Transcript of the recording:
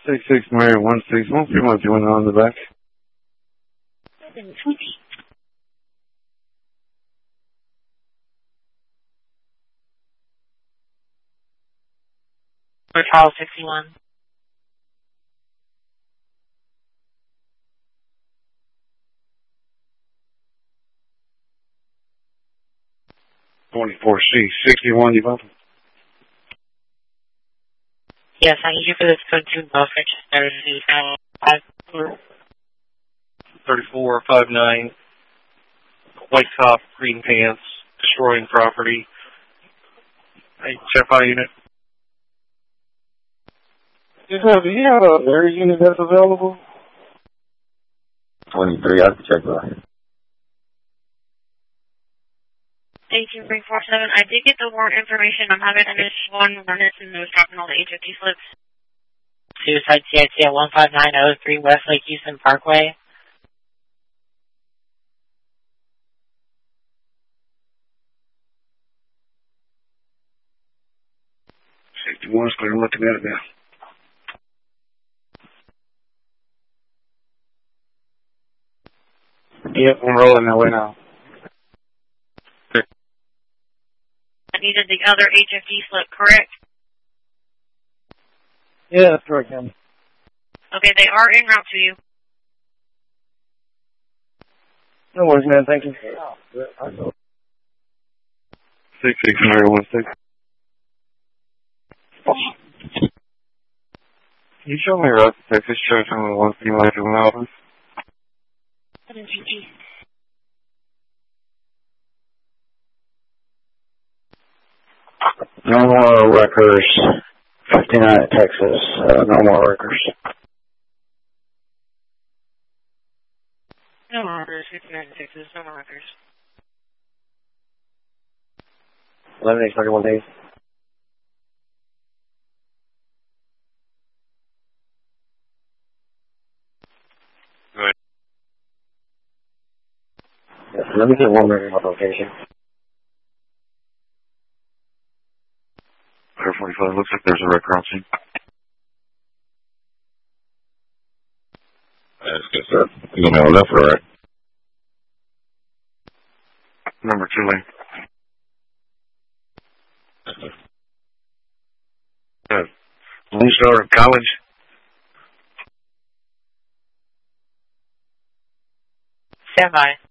66 Mary 161. 312 on the back. 720. For Charles 61. 24C61, you both? Yes, I need you for this code 2 Belfast, 3459. White top, green pants, destroying property. HFI unit. Do you have a air unit that's available? 23, I have to check that. 18347. I did get the warrant information. I'm having one run and those dropping all the HFT slips. Suicide CIT at 15903 West Lake Houston Parkway. Safety 1's clear. I'm looking at it now. Yep, I'm rolling that way now. I needed the other HFT slip, correct? Yeah, that's correct, Ken. Okay, they are en route to you. No worries, man. Thank you. 66 Mary 16. Can you show me route to Texas Church on the 1 female to an office? No more wreckers. 59 at Texas. No more wreckers. No more wreckers. 59 in Texas. No more wreckers. 11 days, 31 days. Good. Yes, let me get one more location. 45, looks like there's a wreck crossing. That's good, sir. You know, left or right? Number 2 lane. Blue Star College. Stand by.